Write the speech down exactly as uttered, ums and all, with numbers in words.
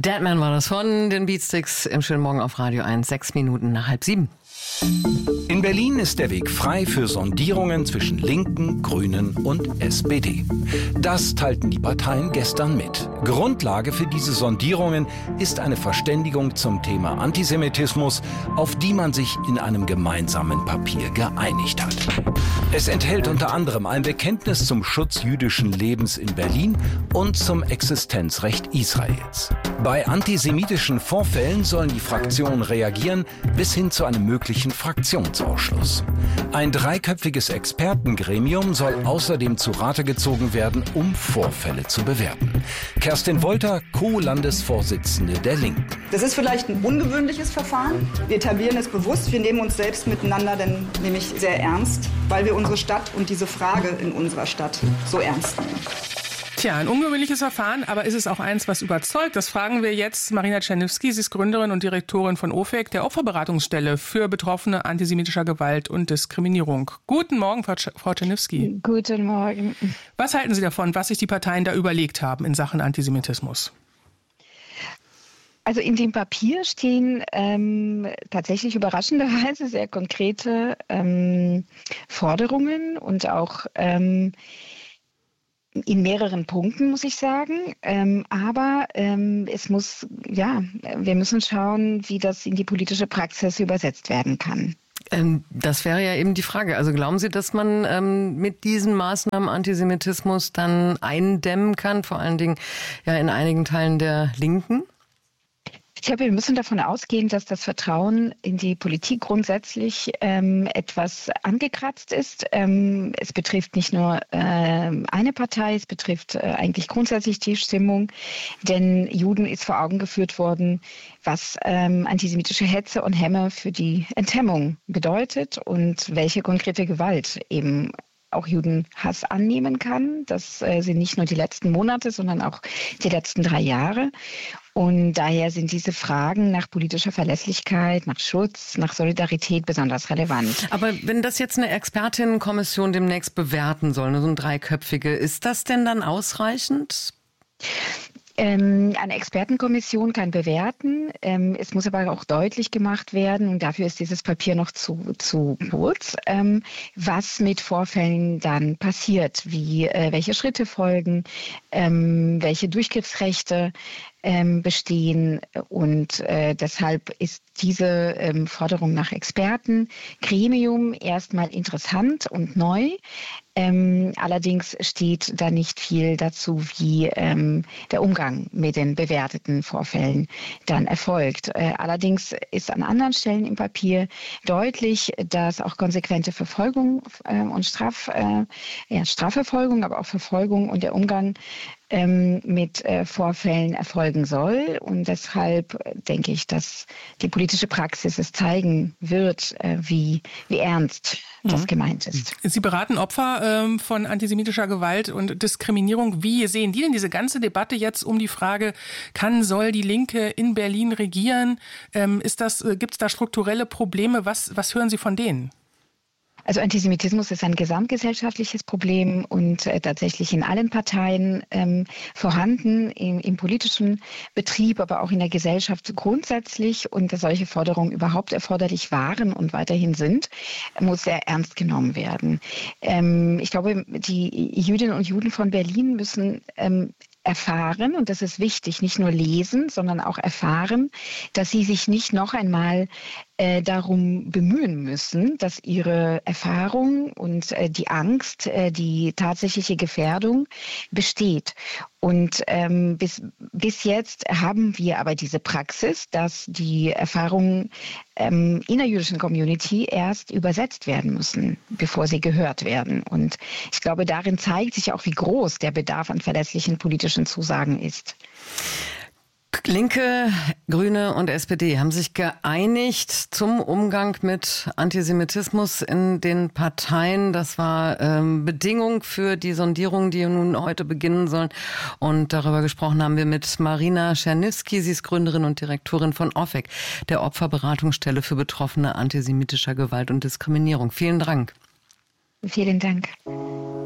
Deadman war das von den Beatsticks im schönen Morgen auf Radio eins, sechs Minuten nach halb sieben. In Berlin ist der Weg frei für Sondierungen zwischen Linken, Grünen und S P D. Das teilten die Parteien gestern mit. Grundlage für diese Sondierungen ist eine Verständigung zum Thema Antisemitismus, auf die man sich in einem gemeinsamen Papier geeinigt hat. Es enthält unter anderem ein Bekenntnis zum Schutz jüdischen Lebens in Berlin und zum Existenzrecht Israels. Bei antisemitischen Vorfällen sollen die Fraktionen reagieren, bis hin zu einem möglichen Fraktionsausschluss. Ein dreiköpfiges Expertengremium soll außerdem zu Rate gezogen werden, um Vorfälle zu bewerten. Kerstin Wolter, Co-Landesvorsitzende der Linken. Das ist vielleicht ein ungewöhnliches Verfahren. Wir etablieren es bewusst. Wir nehmen uns selbst miteinander denn nämlich sehr ernst, weil wir unsere Stadt und diese Frage in unserer Stadt so ernst nehmen. Tja, ein ungewöhnliches Verfahren, aber ist es auch eins, was überzeugt? Das fragen wir jetzt Marina Czerniewski. Sie ist Gründerin und Direktorin von O F E C, der Opferberatungsstelle für Betroffene antisemitischer Gewalt und Diskriminierung. Guten Morgen, Frau Czerniewski. Guten Morgen. Was halten Sie davon, was sich die Parteien da überlegt haben in Sachen Antisemitismus? Also in dem Papier stehen ähm, tatsächlich überraschenderweise sehr konkrete ähm, Forderungen und auch ähm, in mehreren Punkten, muss ich sagen. Ähm, aber ähm, es muss, ja, wir müssen schauen, wie das in die politische Praxis übersetzt werden kann. Ähm, das wäre ja eben die Frage. Also glauben Sie, dass man ähm, mit diesen Maßnahmen Antisemitismus dann eindämmen kann, vor allen Dingen ja in einigen Teilen der Linken? Ich glaube, wir müssen davon ausgehen, dass das Vertrauen in die Politik grundsätzlich ähm, etwas angekratzt ist. Ähm, es betrifft nicht nur ähm, eine Partei, es betrifft äh, eigentlich grundsätzlich die Stimmung. Denn Juden ist vor Augen geführt worden, was ähm, antisemitische Hetze und Häme für die Enthemmung bedeutet und welche konkrete Gewalt eben auch Judenhass annehmen kann. Das äh, sind nicht nur die letzten Monate, sondern auch die letzten drei Jahre. Und daher sind diese Fragen nach politischer Verlässlichkeit, nach Schutz, nach Solidarität besonders relevant. Aber wenn das jetzt eine Expertinnenkommission demnächst bewerten soll, so eine dreiköpfige, ist das denn dann ausreichend? Ähm, eine Expertenkommission kann bewerten. Ähm, es muss aber auch deutlich gemacht werden, und dafür ist dieses Papier noch zu, zu kurz, ähm, was mit Vorfällen dann passiert, wie, äh, welche Schritte folgen, ähm, welche Durchgriffsrechte ähm, bestehen. Und äh, deshalb ist diese ähm, Forderung nach Expertengremium erstmal interessant und neu. Ähm, allerdings steht da nicht viel dazu, wie ähm, der Umgang mit den bewerteten Vorfällen dann erfolgt. Äh, allerdings ist an anderen Stellen im Papier deutlich, dass auch konsequente Verfolgung äh, und Straf, äh, ja, Strafverfolgung, aber auch Verfolgung und der Umgang ähm, mit äh, Vorfällen erfolgen soll. Und deshalb denke ich, dass die politische Praxis es zeigen wird, äh, wie, wie ernst das mhm. gemeint ist. Sie beraten Opfer ähm, von antisemitischer Gewalt und Diskriminierung. Wie sehen die denn diese ganze Debatte jetzt um die Frage, kann, soll die Linke in Berlin regieren? Ähm, ist das, äh, gibt es da strukturelle Probleme? Was, was hören Sie von denen? Also Antisemitismus ist ein gesamtgesellschaftliches Problem und äh, tatsächlich in allen Parteien ähm, vorhanden, im, im politischen Betrieb, aber auch in der Gesellschaft grundsätzlich. Und dass solche Forderungen überhaupt erforderlich waren und weiterhin sind, muss sehr ernst genommen werden. Ähm, ich glaube, die Jüdinnen und Juden von Berlin müssen ähm, erfahren, und das ist wichtig, nicht nur lesen, sondern auch erfahren, dass sie sich nicht noch einmal äh, darum bemühen müssen, dass ihre Erfahrung und äh, die Angst, äh, die tatsächliche Gefährdung besteht. Und ähm, bis, bis jetzt haben wir aber diese Praxis, dass die Erfahrungen ähm, in der jüdischen Community erst übersetzt werden müssen, bevor sie gehört werden. Und ich glaube, darin zeigt sich auch, wie groß der Bedarf an verlässlichen politischen Zusagen ist. Linke, Grüne und S P D haben sich geeinigt zum Umgang mit Antisemitismus in den Parteien. Das war ähm, Bedingung für die Sondierungen, die nun heute beginnen sollen. Und darüber gesprochen haben wir mit Marina Czerniewski. Sie ist Gründerin und Direktorin von O F E C, der Opferberatungsstelle für Betroffene antisemitischer Gewalt und Diskriminierung. Vielen Dank. Vielen Dank.